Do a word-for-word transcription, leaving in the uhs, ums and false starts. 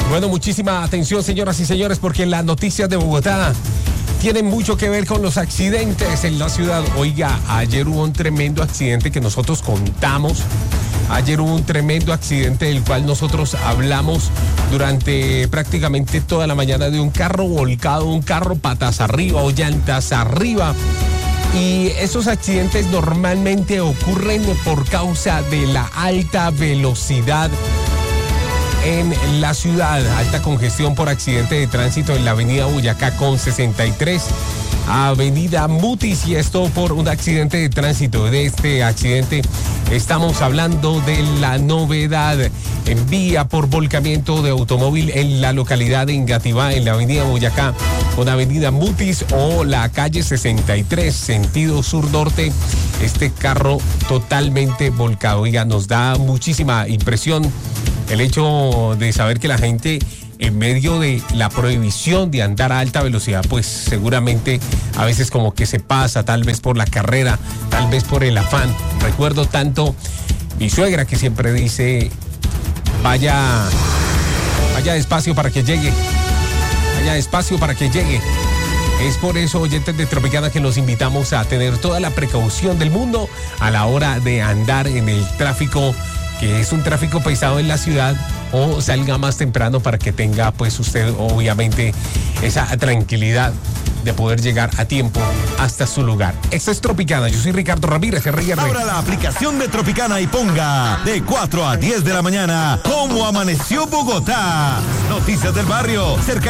Bueno, muchísima atención, señoras y señores, porque las noticias de Bogotá tienen mucho que ver con los accidentes en la ciudad. Oiga, ayer hubo un tremendo accidente que nosotros contamos. Ayer hubo un tremendo accidente del cual nosotros hablamos durante prácticamente toda la mañana, de un carro volcado, un carro patas arriba o llantas arriba. Y esos accidentes normalmente ocurren por causa de la alta velocidad en la ciudad. Alta congestión por accidente de tránsito en la avenida Boyacá con sesenta y tres, avenida Mutis, y esto por un accidente de tránsito. De este accidente estamos hablando de la novedad en vía por volcamiento de automóvil en la localidad de Engativá, en la avenida Boyacá con avenida Mutis o la calle sesenta y tres, sentido sur-norte. Este carro totalmente volcado. Oiga, nos da muchísima impresión el hecho de saber que la gente, en medio de la prohibición de andar a alta velocidad, pues seguramente a veces como que se pasa, tal vez por la carrera, tal vez por el afán. Recuerdo tanto mi suegra, que siempre dice: vaya, vaya despacio para que llegue, vaya despacio para que llegue. Es por eso, oyentes de Tropicana, que los invitamos a tener toda la precaución del mundo a la hora de andar en el tráfico, que es un tráfico pesado en la ciudad, o salga más temprano para que tenga pues usted obviamente esa tranquilidad de poder llegar a tiempo hasta su lugar. Esto es Tropicana, yo soy Ricardo Ramírez. Abra la aplicación de Tropicana y ponga de cuatro a diez de la mañana ¿Cómo amaneció Bogotá? Noticias del barrio, cerca